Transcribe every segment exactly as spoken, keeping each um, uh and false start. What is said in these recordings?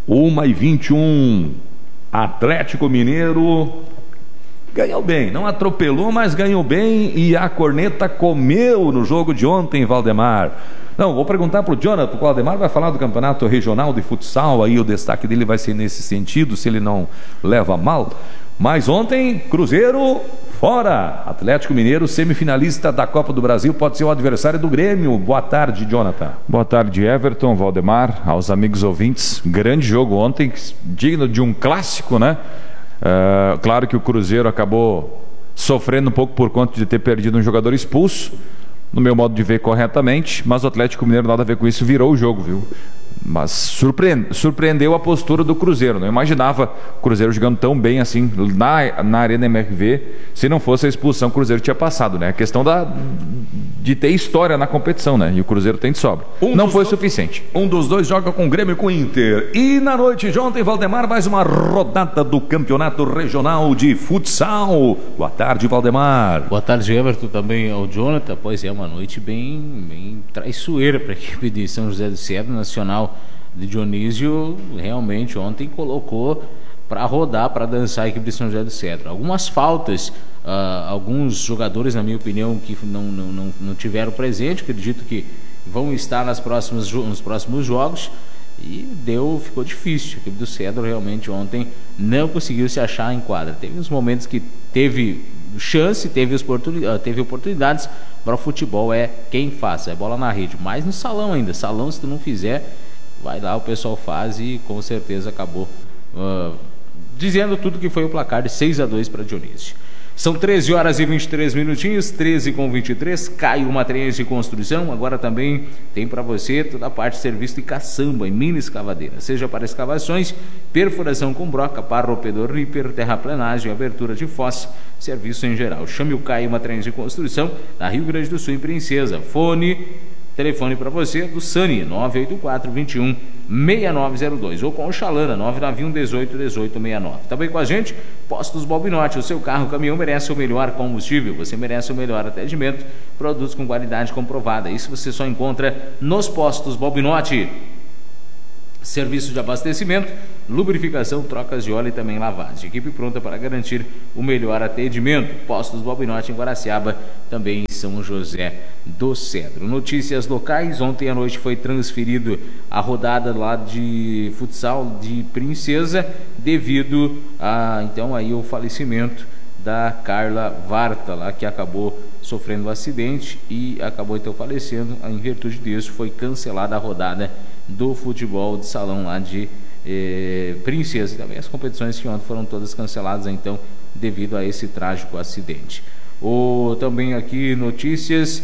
uma e vinte e um. Atlético Mineiro ganhou bem, não atropelou, mas ganhou bem, e a corneta comeu no jogo de ontem, Valdemar. Não, vou perguntar para o Jonathan, o Valdemar vai falar do campeonato regional de futsal, aí o destaque dele vai ser nesse sentido, se ele não leva mal. Mas ontem, Cruzeiro fora, Atlético Mineiro, semifinalista da Copa do Brasil, pode ser o adversário do Grêmio. Boa tarde, Jonathan. Boa tarde, Everton, Valdemar, aos amigos ouvintes. Grande jogo ontem, digno de um clássico, né? Uh, claro que o Cruzeiro acabou sofrendo um pouco por conta de ter perdido um jogador expulso, no meu modo de ver corretamente, mas o Atlético Mineiro nada a ver com isso, virou o jogo, viu? Mas surpreende, surpreendeu a postura do Cruzeiro. Não imaginava o Cruzeiro jogando tão bem assim na, na Arena M R V. Se não fosse a expulsão, o Cruzeiro tinha passado, né? A questão da, de ter história na competição, né? E o Cruzeiro tem de sobra. Um não foi dois, suficiente. Um dos dois joga com o Grêmio e com o Inter. E na noite de ontem, Valdemar, mais uma rodada do Campeonato Regional de Futsal. Boa tarde, Valdemar. Boa tarde, Everton, também ao Jonathan. Pois é, uma noite bem, bem traiçoeira para a equipe de São José do Cedro. Nacional de Dionísio realmente ontem colocou para rodar, para dançar a equipe de São José do Cedro. Algumas faltas, uh, alguns jogadores, na minha opinião, que não, não, não, não tiveram presente, acredito que vão estar nas próximas, nos próximos jogos, e deu, ficou difícil. A equipe do Cedro realmente ontem não conseguiu se achar em quadra. Teve uns momentos que teve chance, teve, oportunidades, teve oportunidades. Para o futebol é quem faz, é bola na rede, mas no salão ainda, salão se tu não fizer, vai lá, o pessoal faz, e com certeza acabou uh, dizendo tudo que foi o placar de seis a dois para Dionísio. São treze horas e vinte e três minutinhos, treze com vinte e três. Caio Materiais de Construção. Agora também tem para você toda a parte de serviço de caçamba e mini escavadeira, seja para escavações, perfuração com broca, parropedor, ripper, terraplenagem, abertura de fosse, serviço em geral. Chame o Caio Materiais de Construção, na Rio Grande do Sul, em Princesa. Fone Telefone para você do Sani, nove oito quatro, dois um, seis nove zero dois, ou com o Chalana, nove nove um, dezoito, dezoito, sessenta e nove. Também com a gente, Postos Bobinotti. O seu carro, caminhão merece o melhor combustível, você merece o melhor atendimento, produtos com qualidade comprovada. Isso você só encontra nos Postos Bobinotti. Serviço de abastecimento, lubrificação, trocas de óleo e também lavagem. Equipe pronta para garantir o melhor atendimento. Postos Bobinotti em Guaraciaba, também em São José do Cedro. Notícias locais: ontem à noite foi transferido a rodada lá de futsal de Princesa, devido a então aí o falecimento da Carla Varta, lá, que acabou sofrendo um acidente e acabou então falecendo. Em virtude disso, foi cancelada a rodada do futebol de salão lá de eh, Princesa. Também as competições que ontem foram todas canceladas, então, devido a esse trágico acidente. O, também aqui notícias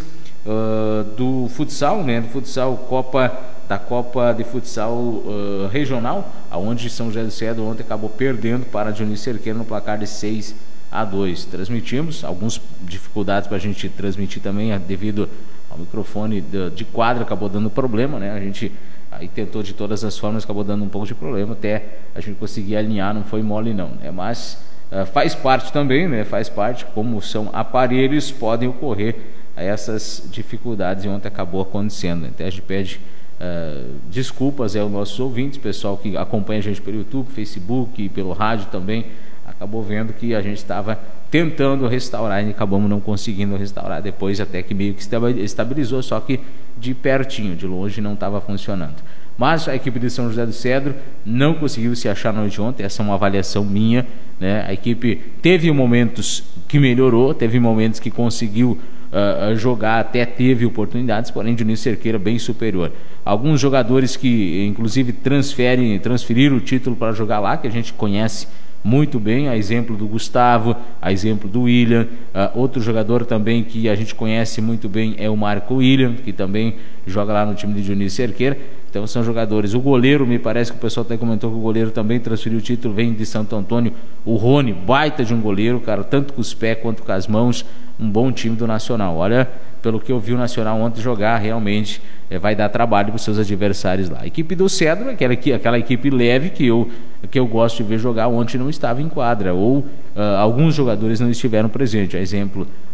uh, do futsal, né? Do futsal Copa, da Copa de Futsal uh, Regional, aonde São José do Cedro ontem acabou perdendo para a Dionísio Cerqueira no placar de seis a dois. Transmitimos, algumas dificuldades para a gente transmitir também, devido ao microfone de, de quadra, acabou dando problema, né? A gente aí tentou de todas as formas, acabou dando um pouco de problema, até a gente conseguir alinhar, não foi mole não, né? Mas uh, faz parte também, né? Faz parte, como são aparelhos, podem ocorrer essas dificuldades, e ontem acabou acontecendo. Até a gente pede uh, desculpas aos nossos ouvintes, pessoal que acompanha a gente pelo YouTube, Facebook e pelo rádio também, acabou vendo que a gente estava tentando restaurar e acabamos não conseguindo restaurar depois, até que meio que estabilizou, só que de pertinho, de longe não estava funcionando. Mas a equipe de São José do Cedro não conseguiu se achar na noite de ontem, essa é uma avaliação minha, né? A equipe teve momentos que melhorou, teve momentos que conseguiu uh, jogar, até teve oportunidades, porém Dionísio Cerqueira bem superior. Alguns jogadores que inclusive transferem, transferiram o título para jogar lá, que a gente conhece muito bem, a exemplo do Gustavo, a exemplo do William. Uh, outro jogador também que a gente conhece muito bem é o Marco William, que também joga lá no time de Dionísio Cerqueira. Então são jogadores. O goleiro, me parece que o pessoal até comentou que o goleiro também transferiu o título, vem de Santo Antônio, o Rony, baita de um goleiro, cara, tanto com os pés quanto com as mãos, um bom time do Nacional. Olha, pelo que eu vi o Nacional ontem jogar, realmente é, vai dar trabalho para os seus adversários lá. A equipe do Cedro, aquela, aquela equipe leve que eu, que eu gosto de ver jogar, ontem não estava em quadra, ou uh, alguns jogadores não estiveram presentes. A exemplo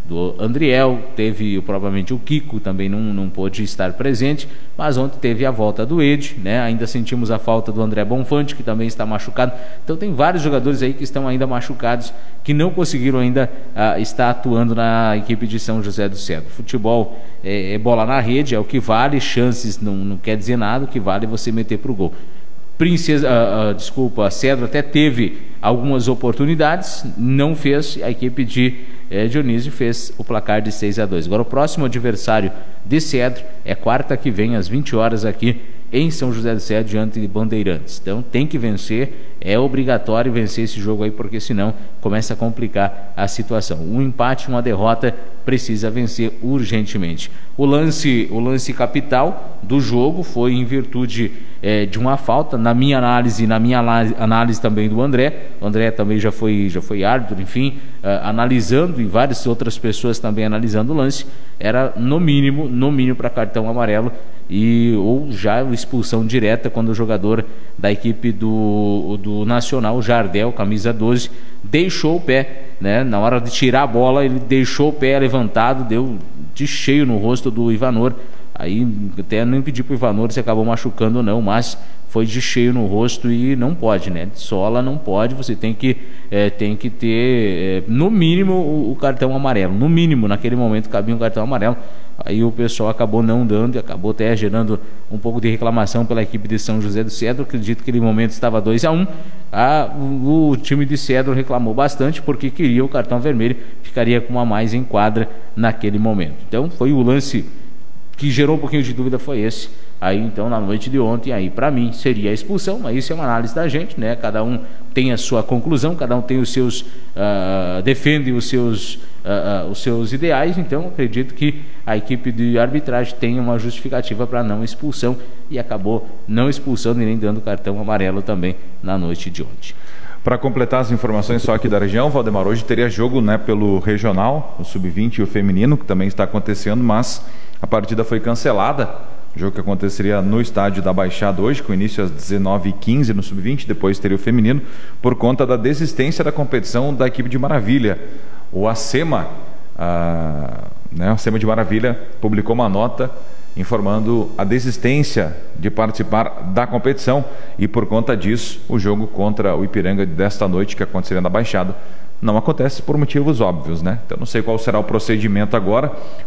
do Andriel, teve provavelmente o Kiko, também não, não pôde estar presente, mas ontem teve a volta do Ed, né? Ainda sentimos a falta do André Bonfante, que também está machucado. Então tem vários jogadores aí que estão ainda machucados, que não conseguiram ainda uh, estar atuando na equipe de São José do Cedro. Futebol é, é bola na rede, é o que vale, chances não, não quer dizer nada, o que vale é você meter pro gol. Princesa, uh, uh, desculpa, Cedro até teve algumas oportunidades, não fez, a equipe de eh, Dionísio fez o placar de seis a dois. Agora o próximo adversário de Cedro é quarta que vem às vinte horas aqui em São José do Cedro, diante de Bandeirantes. Então tem que vencer, é obrigatório vencer esse jogo aí, porque senão começa a complicar a situação. Um empate, uma derrota, precisa vencer urgentemente. O lance, o lance capital do jogo foi em virtude é, de uma falta, na minha análise, na minha análise também do André. O André também já foi, já foi árbitro, enfim, uh, analisando, e várias outras pessoas também analisando o lance. Era no mínimo, no mínimo para cartão amarelo, e ou já expulsão direta quando o jogador da equipe do, do Nacional, Jardel, camisa doze, deixou o pé, né? Na hora de tirar a bola, ele deixou o pé levantado, deu de cheio no rosto do Ivanor. Aí até não pedi pro Ivanor se acabou machucando ou não, mas foi de cheio no rosto e não pode, né? De sola não pode, você tem que, é, tem que ter, é, no mínimo, o, o cartão amarelo. No mínimo, naquele momento cabia um cartão amarelo. Aí o pessoal acabou não dando e acabou até gerando um pouco de reclamação pela equipe de São José do Cedro. Acredito que aquele momento estava dois a um. A, o, o time de Cedro reclamou bastante porque queria o cartão vermelho, ficaria com uma mais em quadra naquele momento. Então foi o lance que gerou um pouquinho de dúvida, foi esse. Aí então na noite de ontem, aí para mim seria a expulsão, mas isso é uma análise da gente, né? Cada um tem a sua conclusão, cada um tem os seus uh, defende os seus uh, uh, os seus ideais. Então acredito que a equipe de arbitragem tem uma justificativa para não expulsão e acabou não expulsando e nem dando cartão amarelo também na noite de ontem. Para completar as informações só aqui da região, Valdemar, hoje teria jogo, né, pelo regional, o sub vinte e o feminino, que também está acontecendo, mas a partida foi cancelada. Jogo que aconteceria no estádio da Baixada hoje, com início às dezenove e quinze no sub vinte, depois teria o feminino, por conta da desistência da competição da equipe de Maravilha. O ACEMA, a, né, o ACEMA de Maravilha publicou uma nota informando a desistência de participar da competição, e por conta disso o jogo contra o Ipiranga desta noite, que aconteceria na Baixada, não acontece por motivos óbvios, né? Então não sei qual será o procedimento agora.